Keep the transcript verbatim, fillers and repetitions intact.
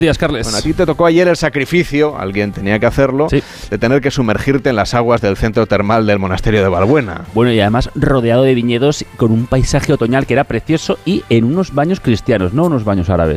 Días, Carles. Bueno, a ti te tocó ayer el sacrificio, alguien tenía que hacerlo, sí. de tener que sumergirte en las aguas del centro termal del monasterio de Valbuena. Bueno, y además rodeado de viñedos con un paisaje otoñal que era precioso y en unos baños cristianos, no unos baños árabes.